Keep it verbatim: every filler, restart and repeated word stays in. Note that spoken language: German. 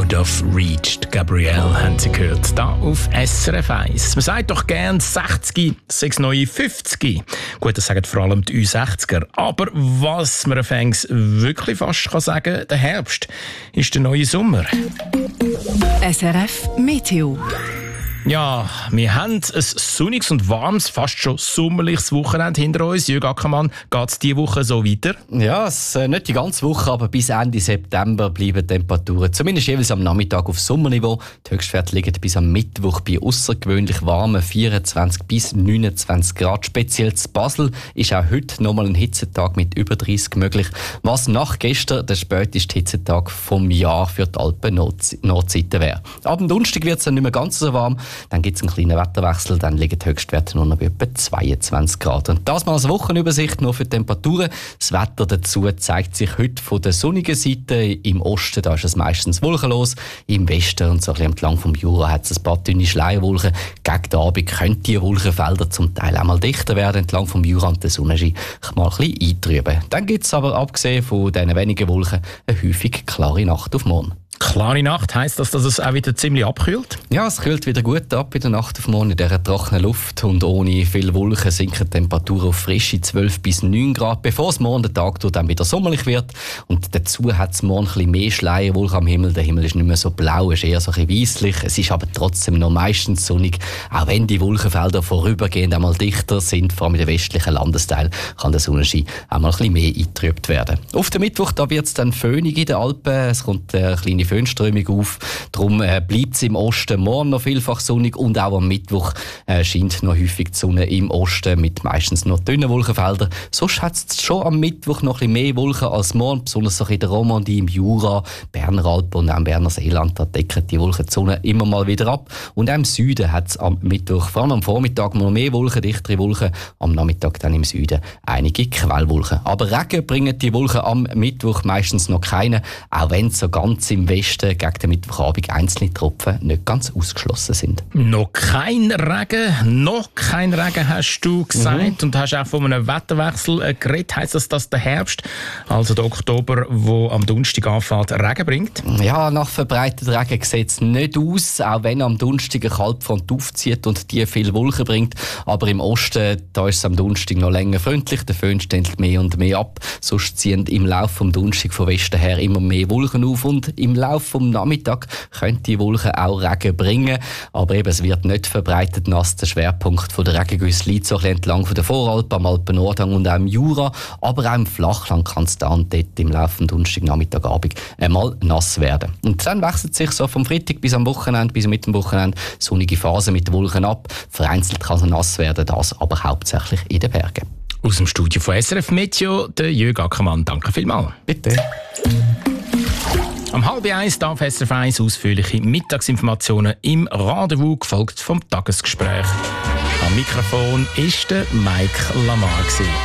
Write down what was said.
Out of Reach. Gabrielle haben Sie gehört, da auf S R F eins. Man sagt doch gern sechzig, das sei das neue fünfzig. Gut, das sagen vor allem die Ü sechziger. Aber was man anfangs wirklich fast kann sagen, der Herbst ist der neue Sommer. S R F Meteo. Ja, wir haben ein sonniges und warmes, fast schon sommerliches Wochenende hinter uns. Jürg Ackermann, geht es diese Woche so weiter? Ja, es, äh, nicht die ganze Woche, aber bis Ende September bleiben die Temperaturen zumindest jeweils am Nachmittag auf Sommerniveau. Die Höchstwerte liegen bis am Mittwoch bei außergewöhnlich warmen vierundzwanzig bis neunundzwanzig Grad. Speziell zu Basel ist auch heute nochmal ein Hitzetag mit über dreißig möglich, was nach gestern der späteste Hitzetag vom Jahr für die Alpen-Nordseite wäre. Ab dem Donnerstag wird es dann nicht mehr ganz so warm. Dann gibt es einen kleinen Wetterwechsel, dann liegen die Höchstwerte nur noch bei etwa zweiundzwanzig Grad. Und das mal als Wochenübersicht nur für die Temperaturen. Das Wetter dazu zeigt sich heute von der sonnigen Seite. Im Osten da ist es meistens wolkenlos, im Westen und so ein bisschen entlang vom Jura hat es ein paar dünne Schleierwolken. Gegen den Abend können die Wolkenfelder zum Teil auch mal dichter werden, entlang vom Jura und der Sonnenschein mal ein bisschen eintrüben. Dann gibt es aber, abgesehen von diesen wenigen Wolken, eine häufig klare Nacht auf morgen. Klare Nacht heisst das, dass es auch wieder ziemlich abkühlt? Ja, es kühlt wieder gut ab in der Nacht auf morgen in dieser trockenen Luft und ohne viele Wolken sinken die Temperaturen auf frische zwölf bis neun Grad, bevor es morgen der Tag dann wieder sommerlich wird. Und dazu hat es morgen ein bisschen mehr Schleierwolken am Himmel. Der Himmel ist nicht mehr so blau, ist eher so ein bisschen weisslich. Es ist aber trotzdem noch meistens sonnig. Auch wenn die Wolkenfelder vorübergehend einmal dichter sind, vor allem in den westlichen Landesteilen, kann der Sonnenschein auch mal ein bisschen mehr eingetrübt werden. Auf den Mittwoch da wird es dann föhnig in den Alpen. Es kommt eine kleine Föhnströmung auf. Darum äh, bleibt es im Osten morgen noch vielfach sonnig und auch am Mittwoch äh, scheint noch häufig die Sonne im Osten mit meistens noch dünnen Wolkenfeldern. Sonst hat es schon am Mittwoch noch ein bisschen mehr Wolken als morgen, besonders in der Romandie, im Jura, Berner Alpen und auch im Berner Seeland. Da decken die Wolken die Sonne immer mal wieder ab. Und auch im Süden hat es am Mittwoch, vor allem am Vormittag, noch mehr Wolken, dichtere Wolken. Am Nachmittag dann im Süden einige Quellwolken. Aber Regen bringen die Wolken am Mittwoch meistens noch keine, auch wenn so ganz im Westen gegen den Mittwochabend einzelne Tropfen nicht ganz ausgeschlossen sind. Noch kein Regen, noch kein Regen hast du gesagt, mhm. Und hast auch von einem Wetterwechsel äh, geredet. Heisst das, dass der Herbst, also der Oktober, wo am Donnerstag anfängt, Regen bringt? Ja, nach verbreitetem Regen sieht es nicht aus, auch wenn am Donnerstag eine Kaltfront aufzieht und die viel Wolken bringt. Aber im Osten, da ist es am Donnerstag noch länger freundlich, der Föhn stellt mehr und mehr ab. Sonst ziehen im Laufe des Donnerstag von Westen her immer mehr Wolken auf und im Laufe vom Nachmittag können die Wolken auch Regen bringen. Aber eben, es wird nicht verbreitet nass. Der Schwerpunkt von der Regengüsse liegt so ein bisschen entlang von der Voralpen, am Alpen-Nordhang und auch im Jura. Aber auch im Flachland kann es da und dort im Laufe des Donnerstag, Nachmittagabend einmal nass werden. Und dann wechselt sich so vom Freitag bis am Wochenende, bis mit dem Wochenende, sonnige Phase mit den Wolken ab. Vereinzelt kann es nass werden, das aber hauptsächlich in den Bergen. Aus dem Studio von S R F Meteo, der Jürg Ackermann. Danke vielmals. Bitte. Am halb eins darf S R F eins ausführliche Mittagsinformationen im Rendezvous, gefolgt vom Tagesgespräch. Am Mikrofon war der Mike Lamar.